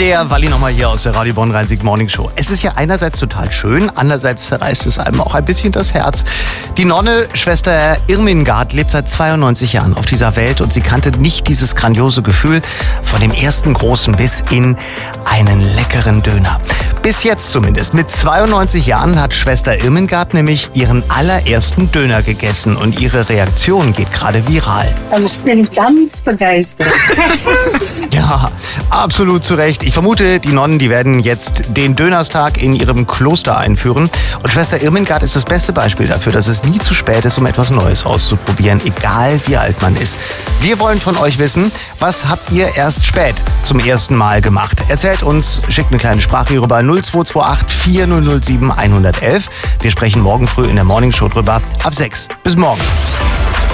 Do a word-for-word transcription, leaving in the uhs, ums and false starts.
Der Walli nochmal hier aus der Radio Bonn-Rhein-Sieg Morning Show. Es ist ja einerseits total schön, andererseits zerreißt es einem auch ein bisschen das Herz. Die Nonne, Schwester Irmingard, lebt seit zweiundneunzig Jahren auf dieser Welt und sie kannte nicht dieses grandiose Gefühl von dem ersten großen Biss in einen leckeren Döner. Bis jetzt zumindest. Mit zweiundneunzig Jahren hat Schwester Irmingard nämlich ihren allerersten Döner gegessen und ihre Reaktion geht gerade viral. Also ich bin ganz begeistert. Ja, absolut zu Recht. Ich vermute, die Nonnen, die werden jetzt den Dönerstag in ihrem Kloster einführen. Und Schwester Irmingard ist das beste Beispiel dafür, dass es nie zu spät ist, um etwas Neues auszuprobieren, egal wie alt man ist. Wir wollen von euch wissen, was habt ihr erst spät zum ersten Mal gemacht? Erzählt uns, schickt eine kleine Sprache rüber null zwei zwei acht vier null null sieben eins eins eins. Wir sprechen morgen früh in der Morning Show drüber ab sechs. Bis morgen.